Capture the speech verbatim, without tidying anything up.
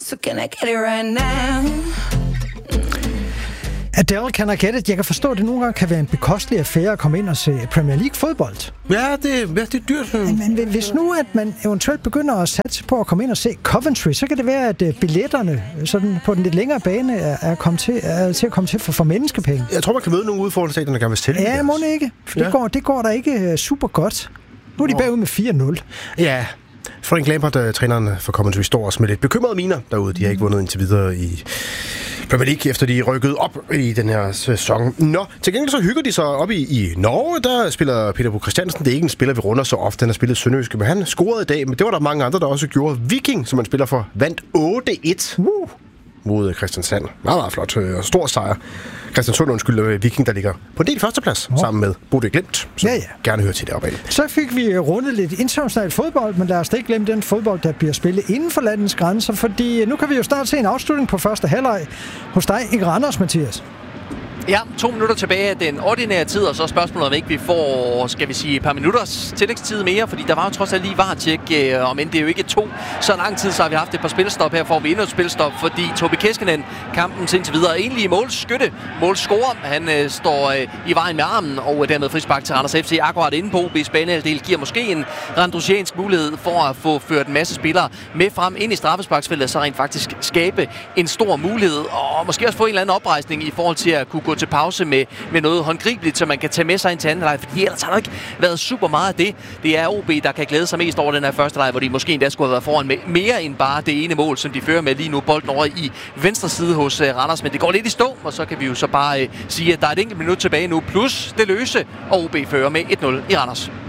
So can I get it right now? Adele, Can I Get It? Jeg kan forstå, at det nogle gange kan være en bekostelig affære at komme ind og se Premier League-fodbold. Ja, det, ja, det er dyrt. Men, men hvis nu, at man eventuelt begynder at satse på at komme ind og se Coventry, så kan det være, at billetterne sådan på den lidt længere bane er, er, kommet til, er til at komme til for, for menneskepenge. Jeg tror, man kan møde nogle ude foran stadion, der gerne vil sælge. Ja, må det ikke. For ja. det, går, det går da ikke super godt. Nu er de bagud med fire nul. Ja. Frank Lampard, træneren for Coventry, står også med lidt bekymrede miner derude. De har ikke vundet indtil videre i Premier League, efter de rykkede op i den her sæson. Nå, til gengæld så hygger de sig op i, i Norge. Der spiller Peter Bo Christiansen. Det er ikke en spiller, vi runder så ofte. Han har spillet Sønderjyske, men han scorede i dag. Men det var der mange andre, der også gjorde. Viking, som han spiller for, vandt otte et uh. mod Kristiansand. Meget, meget flot og stor sejr. Kristiansund, undskyld, Viking, der ligger på en del førsteplads oh. sammen med Bodø Glimt, som ja, ja. gerne hører til deroppe af. Så fik vi rundet lidt international fodbold, men lad os da ikke glemme den fodbold, der bliver spillet inden for landets grænser, fordi nu kan vi jo snart se en afslutning på første halvleg hos dig i Randers, Mathias. Ja, to minutter tilbage af den ordinære tid, og så spørgsmålet om ikke vi får, skal vi sige, et par minutters tillægstid mere, fordi der var jo trods alt lige varetjek, øh, om end det er jo ikke to så lang tid, så har vi haft et par spilstop her, får vi endnu et spilstop, fordi Tobi Keskinen, kampens indtil videre egentlige målskytte, målscorer, han øh, står øh, i vejen med armen, og øh, dermed frispark til Randers F C, akkurat inde på O B's banehalvdel, giver måske en randrusiansk mulighed for at få ført en masse spillere med frem ind i straffesparksfeltet, så rent faktisk skabe en stor mulighed, og måske også få en eller anden oprejsning i forhold til at kunne gå til pause med, med noget håndgribeligt, så man kan tage med sig ind til anden leg, fordi ellers har der ikke været super meget af det. Det er O B, der kan glæde sig mest over den her første leg, hvor de måske endda skulle have været foran med mere end bare det ene mål, som de fører med lige nu. Bolden over i venstre side hos uh, Randers, men det går lidt i stå, og så kan vi jo så bare uh, sige, at der er et enkelt minut tilbage nu, plus det løse, og O B fører med et nul i Randers.